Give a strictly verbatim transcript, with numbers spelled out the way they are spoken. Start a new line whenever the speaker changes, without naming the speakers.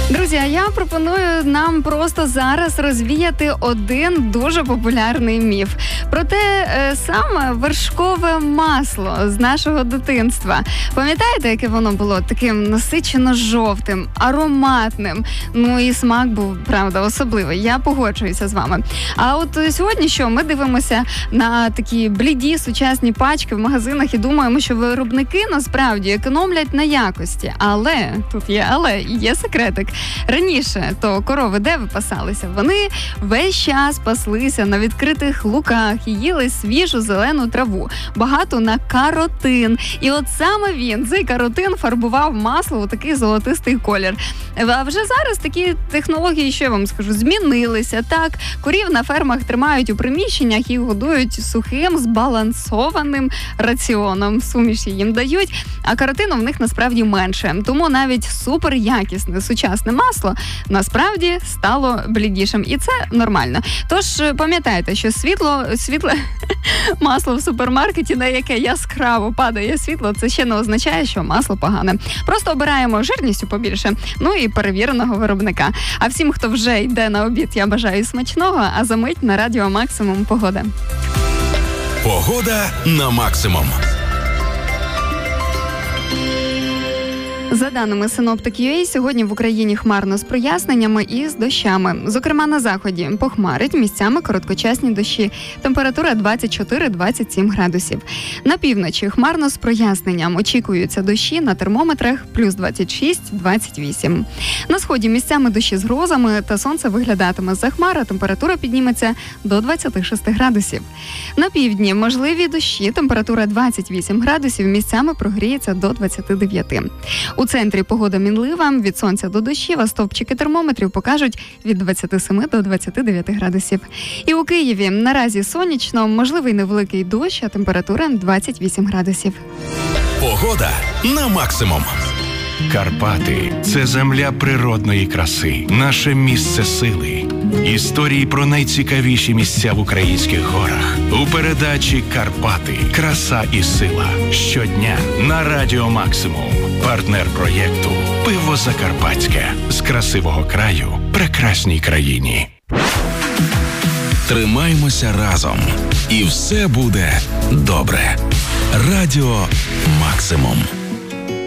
Друзі, а я пропоную нам просто зараз розвіяти один дуже популярний міф. Про те е, саме вершкове масло з нашого дитинства. Пам'ятаєте, яке воно було? Таким насичено-жовтим, ароматним. Ну і смак був, правда, особливий. Я погоджуюся з вами. А от сьогодні що? Ми дивимося на такі бліді сучасні пачки в магазинах і думаємо, що виробники насправді економлять на якості. Але, тут є але, і є секретик. Раніше то корови де випасалися? Вони весь час паслися на відкритих луках і їли свіжу зелену траву. Багато на каротин. І от саме він, цей каротин, фарбував масло у такий золотистий колір. А вже зараз такі технології, що я вам скажу, змінилися. Так, корів на фермах тримають у приміщеннях і годують сухим, збалансованим раціоном. Суміші їм дають, а каротину в них насправді менше. Тому навіть суперякісне сучасне масло насправді стало блідішим. І це нормально. Тож пам'ятайте, що світло, світле масло в супермаркеті, на яке яскраво падає світло, це ще не означає, що масло погане. Просто обираємо жирністю побільше, ну і перевіреного виробника. А всім, хто вже йде на обід, я бажаю смачного, а за мить на Радіо Максимум погода.
Погода на максимум.
За даними синоптик ю ей, сьогодні в Україні хмарно з проясненнями і з дощами. Зокрема, на заході похмарить, місцями короткочасні дощі. Температура двадцять чотири - двадцять сім градусів. На півночі хмарно з проясненням. Очікуються дощі на термометрах плюс двадцять шість - двадцять вісім. На сході місцями дощі з грозами та сонце виглядатиме з-за хмар, а температура підніметься до двадцять шість градусів. На півдні можливі дощі, температура двадцять вісім градусів, місцями прогріється до двадцять дев'ять. У центрі погода мінлива, від сонця до дощів, а стовпчики термометрів покажуть від двадцять сім до двадцять дев'ять градусів. І у Києві наразі сонячно, можливий невеликий дощ, а температура двадцять вісім градусів.
Погода на максимум.
Карпати – це земля природної краси, наше місце сили. Історії про найцікавіші місця в українських горах. У передачі «Карпати. Краса і сила». Щодня на Радіо Максимум. Партнер проєкту «Пиво Закарпатське». З красивого краю прекрасній країні.
Тримаймося разом. І все буде добре. Радіо Максимум.